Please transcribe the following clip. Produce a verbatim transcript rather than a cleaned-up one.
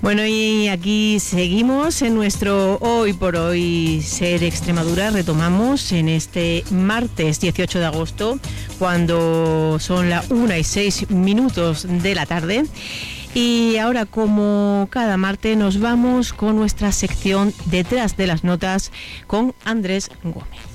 Bueno, y aquí seguimos en nuestro Hoy por Hoy Ser Extremadura. Retomamos en este martes dieciocho de agosto, cuando son las una y seis minutos de la tarde. Y ahora, como cada martes, nos vamos con nuestra sección Detrás de las Notas con Andrés Gómez.